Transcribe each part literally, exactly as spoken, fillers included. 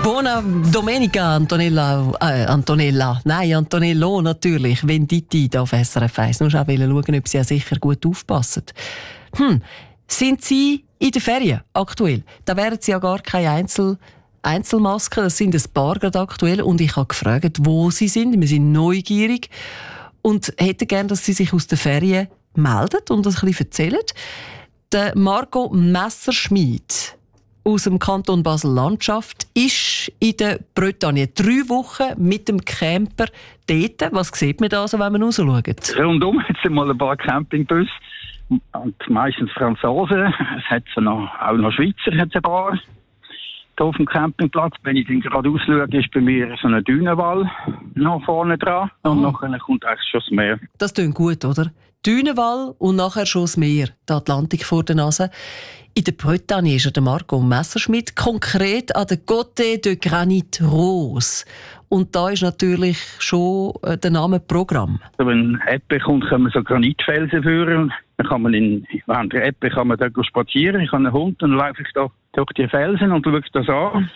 Buona Domenica, Antonella, äh, Antonella, nein, Antonello natürlich, Venditti auf S R F eins. Nur schauen, schauen, ob Sie ja sicher gut aufpassen. Hm, sind Sie in den Ferien aktuell? Da wären Sie ja gar keine Einzel- Einzelmasken, das sind ein paar gerade aktuell. Und ich habe gefragt, wo Sie sind. Wir sind neugierig und hätten gerne, dass Sie sich aus den Ferien melden und das ein bisschen erzählen. Der Marco Messerschmidt aus dem Kanton Basel-Landschaft ist in der Bretagne drei Wochen mit dem Camper dort. Was sieht man da so, wenn man rausschaut? Rundum hat es mal ein paar Campingbusse und meistens Franzosen. Es hat noch, auch noch Schweizer hat es ein paar hier auf dem Campingplatz. Wenn ich dann gerade ausschaue, ist bei mir so ein Dünenwall noch vorne dran und Oh. nachher kommt eigentlich schon das Meer. Das klingt gut, oder? Dünenwall und nachher schon das Meer, der Atlantik vor der Nase. In der Bretagne ist der Marco Messerschmidt konkret an der Côte de Granit Rose. Und da ist natürlich schon äh, der Name Programm. Also wenn Ebbe kommt, können wir so Granitfelsen führen. Dann kann man in, während der Ebbe kann man da spazieren. Ich habe einen Hund und dann laufe ich da durch die Felsen und schaue das an.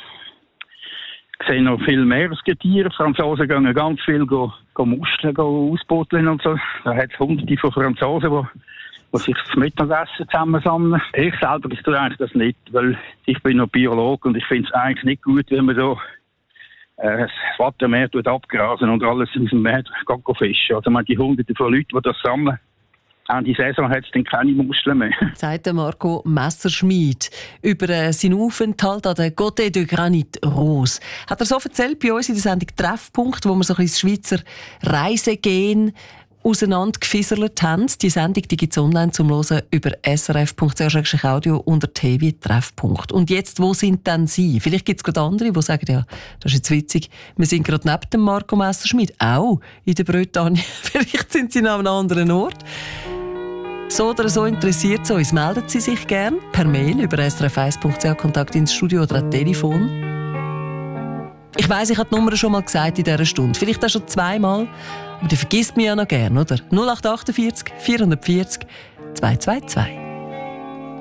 Ich sehe noch viel Meeresgetiere. Die Franzosen gehen ganz viel go, go Muscheln go ausbuddeln und so. Da hat es hunderte von Franzosen, die die sich das Mittagessen zusammensammeln. Ich selber ich tue eigentlich das nicht, weil ich bin noch Biologe und ich finde es eigentlich nicht gut, wenn man so äh, das Wattenmeer abgrasen und alles aus dem Meer fischen. Also man die hunderte von Leuten, die das sammeln. An die Saison hat es dann keine Muscheln mehr. Sagt der Marco Messerschmidt über äh, seinen Aufenthalt an der Côte de Granit Rose. Hat er so erzählt bei uns in der Sendung Treffpunkt, wo wir so ein bisschen das Schweizer Reisegehen auseinandergefisselt haben. Die Sendung gibt es online zum Hören über s r f punkt c h audio unter T V Treffpunkt. Und jetzt, wo sind denn Sie? Vielleicht gibt es gerade andere, die sagen, ja, das ist jetzt witzig, wir sind gerade neben dem Marco Messerschmidt, auch in der Bretagne. Vielleicht sind Sie noch an einem anderen Ort. So oder so interessiert es uns, melden Sie sich gerne per Mail über s r f eins punkt c h, Kontakt ins Studio oder ein Telefon. Ich weiss, ich habe die Nummer schon mal gesagt in dieser Stunde. Vielleicht auch schon zweimal. Aber die vergisst mich ja noch gern, oder? null acht acht vier vier vier null zwei zwei zwei.